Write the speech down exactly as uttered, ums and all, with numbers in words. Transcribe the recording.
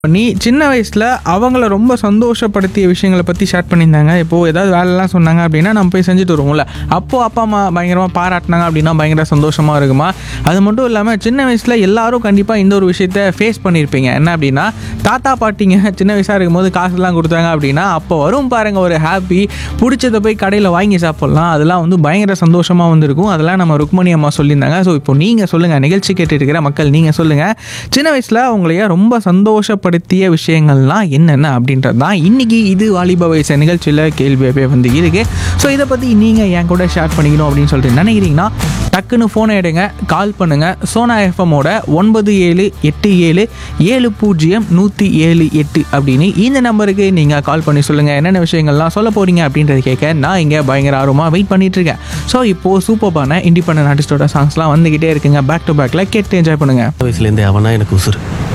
நீ சின்ன வயசில் அவங்கள ரொம்ப சந்தோஷப்படுத்திய விஷயங்களை பற்றி ஷேர் பண்ணியிருந்தாங்க. இப்போது ஏதாவது வேலைலாம் சொன்னாங்க அப்படின்னா நம்ம போய் செஞ்சுட்டு வருவோம்ல, அப்போது அப்பா அம்மா பயங்கரமாக பாராட்டினாங்க அப்படின்னா பயங்கர சந்தோஷமாக இருக்குமா. அது மட்டும் இல்லாமல் சின்ன வயசில் எல்லாரும் கண்டிப்பாக இந்த ஒரு விஷயத்த ஃபேஸ் பண்ணியிருப்பீங்க. என்ன அப்படின்னா, தாத்தா பாட்டிங்க சின்ன வயசாக இருக்கும்போது காசுலாம் கொடுத்தாங்க அப்படின்னா அப்போ வரும் பாருங்கள் ஒரு ஹாப்பி, பிடிச்சதை போய் கடையில் வாங்கி சாப்பிட்லாம். அதெல்லாம் வந்து பயங்கர சந்தோஷமாக வந்துருக்கும். அதெல்லாம் நம்ம ருக்மணி அம்மா சொல்லியிருந்தாங்க. ஸோ இப்போ நீங்கள் சொல்லுங்கள், நிகழ்ச்சி கேட்டுட்டு இருக்கிற மக்கள் நீங்கள் சொல்லுங்கள், சின்ன வயசில் அவங்களைய ரொம்ப சந்தோஷப்படுத்திய விஷயங்கள்லாம் என்னென்ன அப்படின்றது தான் இன்றைக்கி இது வாலிப வயசு நிகழ்ச்சியில் கேள்வியாகவே வந்து இருக்கு. ஸோ இதை பற்றி நீங்கள் என் கூட ஷேர் பண்ணிக்கணும் அப்படின்னு சொல்லிட்டு நினைக்கிறீங்கன்னா டக்குன்னு ஃபோனை எடுங்க, கால் பண்ணுங்கள். சோனா எஃப்எம்மோட ஒன்பது ஏழு எட்டு ஏழு ஏழு பூஜ்ஜியம் நூற்றி ஏழு எட்டு அப்படின்னு இந்த நம்பருக்கு நீங்கள் கால் பண்ணி சொல்லுங்கள் என்னென்ன விஷயங்கள்லாம் சொல்ல போகிறீங்க அப்படின்றது கேட்க நான் இங்கே பயங்கர ஆர்வமாக வெயிட் பண்ணிகிட்ருக்கேன். ஸோ இப்போது சூப்பர்பான இண்டிபெண்டன்ட் ஆர்டிஸ்டோட சாங்ஸ்லாம் வந்துக்கிட்டே இருக்குங்க. பேக் டு பேக்கில் கேட்டு என்ஜாய் பண்ணுங்கள். வயசுலேருந்தே அவனா எனக்கு உசுறு.